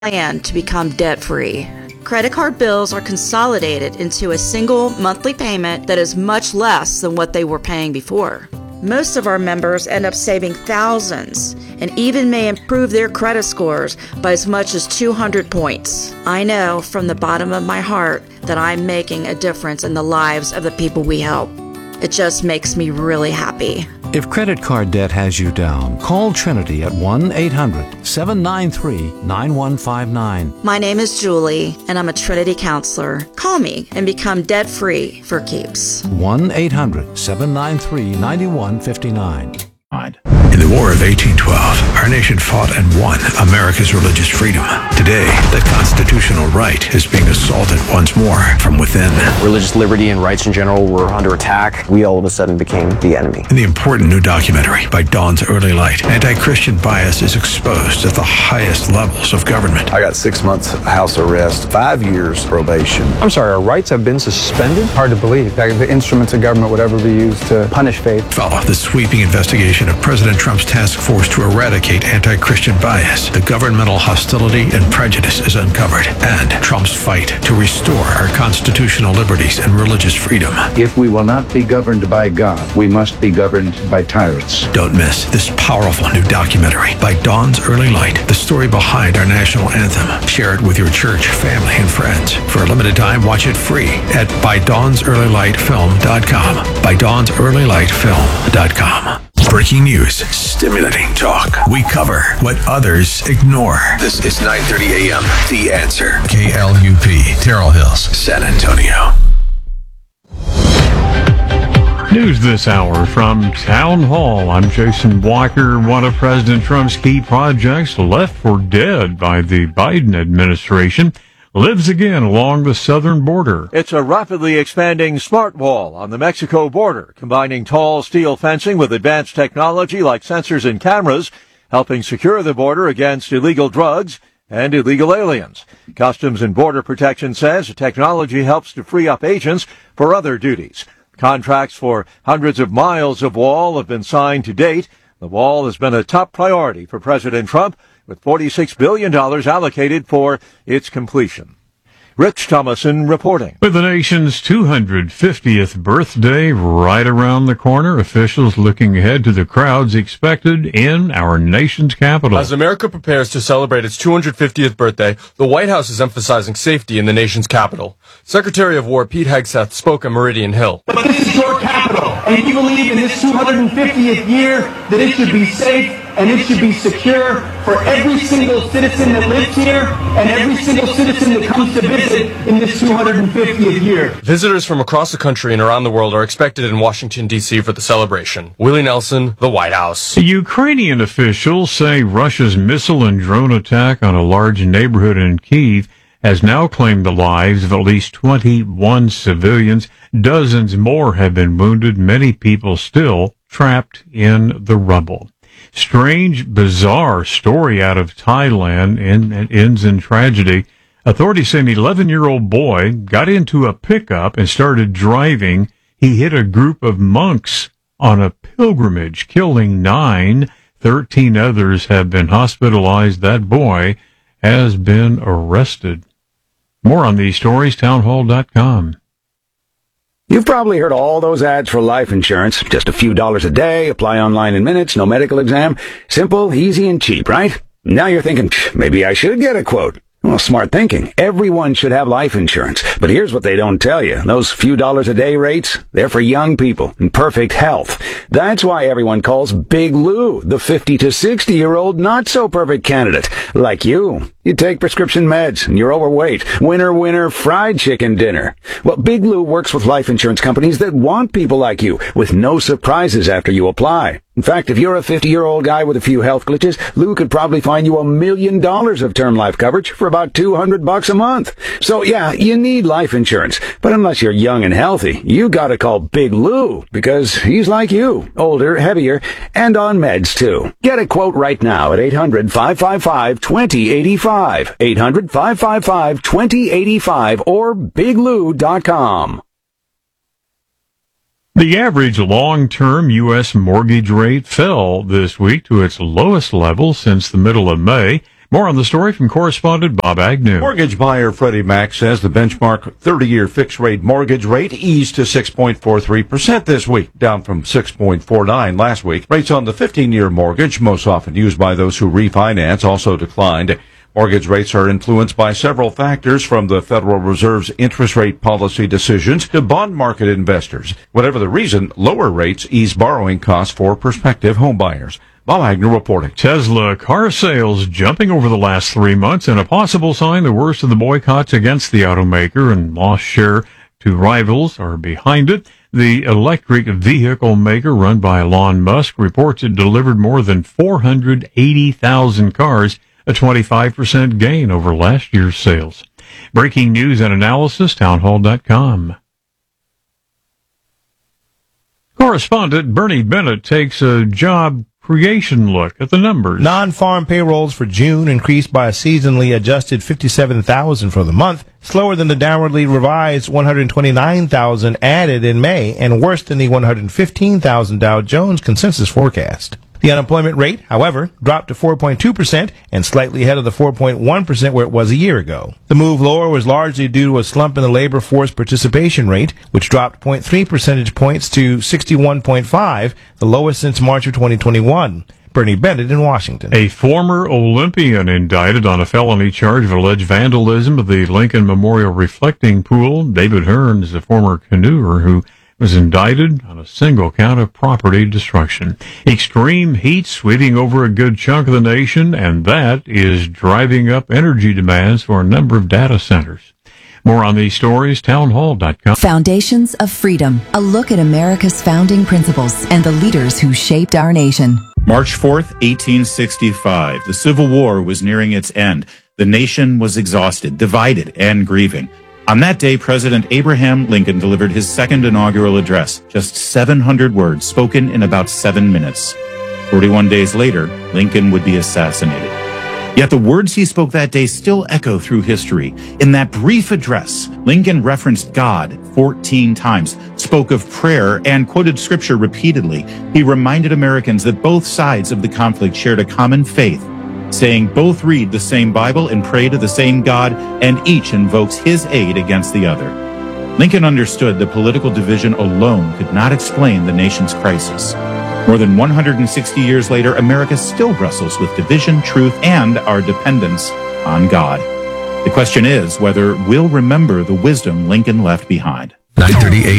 plan to become debt-free. Credit card bills are consolidated into a single monthly payment that is much less than what they were paying before. Most of our members end up saving thousands and even may improve their credit scores by as much as 200 points. I know from the bottom of my heart that I'm making a difference in the lives of the people we help. It just makes me really happy. If credit card debt has you down, call Trinity at 1-800-793-9159. My name is Julie, and I'm a Trinity counselor. Call me and become debt-free for keeps. 1-800-793-9159. In the War of 1812, our nation fought and won America's religious freedom. Today, that constitutional right is being assaulted once more from within. Religious liberty and rights in general were under attack. We all of a sudden became the enemy. In the important new documentary, By Dawn's Early Light, anti-Christian bias is exposed at the highest levels of government. I got 6 months house arrest, 5 years probation. I'm sorry, our rights have been suspended? Hard to believe that the instruments of government would ever be used to punish faith. Follow the sweeping investigation of President Trump's task force to eradicate anti-Christian bias. The governmental hostility and prejudice is uncovered, and Trump's fight to restore our constitutional liberties and religious freedom. If we will not be governed by God, we must be governed by tyrants. Don't miss this powerful new documentary, By Dawn's Early Light, the story behind our national anthem. Share it with your church, family, and friends. For a limited time, watch it free at ByDawnsEarlyLightFilm.com. ByDawnsEarlyLightFilm.com. Breaking news, stimulating talk. We cover what others ignore. This is 9:30 a.m. The Answer. KLUP, Terrell Hills, San Antonio. News this hour from Town Hall. I'm Jason Walker. One of President Trump's key projects left for dead by the Biden administration lives again along the southern border. It's a rapidly expanding smart wall on the Mexico border, combining tall steel fencing with advanced technology like sensors and cameras, helping secure the border against illegal drugs and illegal aliens. Customs and Border Protection says the technology helps to free up agents for other duties. Contracts for hundreds of miles of wall have been signed to date. The wall has been a top priority for President Trump, with $46 billion allocated for its completion. Rich Thomason reporting. With the nation's 250th birthday right around the corner, officials looking ahead to the crowds expected in our nation's capital. As America prepares to celebrate its 250th birthday, the White House is emphasizing safety in the nation's capital. Secretary of War Pete Hegseth spoke at Meridian Hill. But this is your capital, and if you believe in this 250th year that it should be safe and it should be secure for every single citizen that lives here and every single citizen that comes to visit in this 250th year. Visitors from across the country and around the world are expected in Washington, D.C. for the celebration. Willie Nelson, the White House. Ukrainian officials say Russia's missile and drone attack on a large neighborhood in Kyiv has now claimed the lives of at least 21 civilians. Dozens more have been wounded, many people still trapped in the rubble. Strange, bizarre story out of Thailand and ends in tragedy. Authorities say an 11-year-old boy got into a pickup and started driving. He hit a group of monks on a pilgrimage, killing 9. 13 others have been hospitalized. That boy has been arrested. More on these stories, townhall.com. You've probably heard all those ads for life insurance. Just a few dollars a day, apply online in minutes, no medical exam. Simple, easy, and cheap, right? Now you're thinking, maybe I should get a quote. Well, smart thinking. Everyone should have life insurance. But here's what they don't tell you. Those few dollars a day rates, they're for young people in perfect health. That's why everyone calls Big Lou the 50 to 60-year-old not-so-perfect candidate. Like you. You take prescription meds and you're overweight. Winner, winner, fried chicken dinner. Well, Big Lou works with life insurance companies that want people like you with no surprises after you apply. In fact, if you're a 50-year-old guy with a few health glitches, Lou could probably find you $1 million of term life coverage for about $200 a month. So yeah, you need life insurance. But unless you're young and healthy, you gotta call Big Lou because he's like you, older, heavier, and on meds too. Get a quote right now at 800-555-2085. 800-555-2085 or biglou.com. The average long-term U.S. mortgage rate fell this week to its lowest level since the middle of May. More on the story from correspondent Bob Agnew. Mortgage buyer Freddie Mac says the benchmark 30-year fixed-rate mortgage rate eased to 6.43% this week, down from 6.49% last week. Rates on the 15-year mortgage, most often used by those who refinance, also declined. Mortgage rates are influenced by several factors, from the Federal Reserve's interest rate policy decisions to bond market investors. Whatever the reason, lower rates ease borrowing costs for prospective homebuyers. Bob Agnew reporting. Tesla car sales jumping over the last 3 months, and a possible sign the worst of the boycotts against the automaker and lost share to rivals are behind it. The electric vehicle maker run by Elon Musk reports it delivered more than 480,000 cars, a 25% gain over last year's sales. Breaking news and analysis, townhall.com. Correspondent Bernie Bennett takes a job creation look at the numbers. Non-farm payrolls for June increased by a seasonally adjusted 57,000 for the month, slower than the downwardly revised 129,000 added in May, and worse than the 115,000 Dow Jones consensus forecast. The unemployment rate, however, dropped to 4.2% and slightly ahead of the 4.1% where it was a year ago. The move lower was largely due to a slump in the labor force participation rate, which dropped 0.3 percentage points to 61.5, the lowest since March of 2021. Bernie Bennett in Washington. A former Olympian indicted on a felony charge of alleged vandalism of the Lincoln Memorial Reflecting Pool. David Hearn is a former canoer who was indicted on a single count of property destruction. Extreme heat sweeping over a good chunk of the nation, and that is driving up energy demands for a number of data centers. More on these stories, townhall.com. Foundations of Freedom, a look at America's founding principles and the leaders who shaped our nation. March 4th, 1865. The Civil War was nearing its end. The nation was exhausted, divided, and grieving. On that day, President Abraham Lincoln delivered his second inaugural address, just 700 words spoken in about 7 minutes. 41 days later, Lincoln would be assassinated. Yet the words he spoke that day still echo through history. In that brief address, Lincoln referenced God 14 times, spoke of prayer, and quoted scripture repeatedly. He reminded Americans that both sides of the conflict shared a common faith, saying both read the same Bible and pray to the same God, and each invokes his aid against the other. Lincoln understood that political division alone could not explain the nation's crisis. More than 160 years later, America still wrestles with division, truth, and our dependence on God. The question is whether we'll remember the wisdom Lincoln left behind. 9:30 a.m.